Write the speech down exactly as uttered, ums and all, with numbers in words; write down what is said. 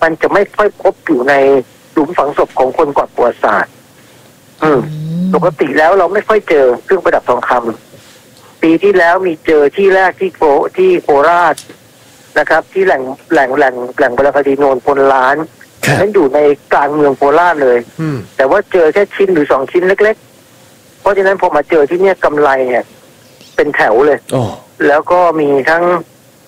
มันจะไม่ค่อยพบอยู่ในหลุมฝังศพของคนก่อนประวัติศาสตร์อืมปกติแล้วเราไม่ค่อยเจอเครื่องประดับทองคำปีที่แล้วมีเจอที่แรกที่โคที่โคราชนะครับ ที่แหล่งแหล่งแหล่งแหล่งโบราณคดีโนนพลล้านนั้นอยู่ในกลางเมืองโคราชเลยแต่ว่าเจอแค่ชิ้นหรือสองชิ้นเล็กๆเพราะฉะนั้นพอมาเจอที่เนี่ยกำไรเนี่ยเป็นแถวเลยแล้วก็มีทั้ง